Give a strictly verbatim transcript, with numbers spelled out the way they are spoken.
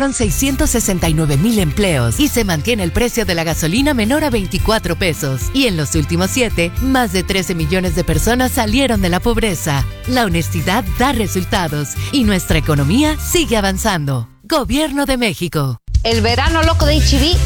crearon seiscientos sesenta y nueve mil empleos y se mantiene el precio de la gasolina menor a veinticuatro pesos. Y en los últimos siete, más de trece millones de personas salieron de la pobreza. La honestidad da resultados y nuestra economía sigue avanzando. Gobierno de México. El verano loco de H E B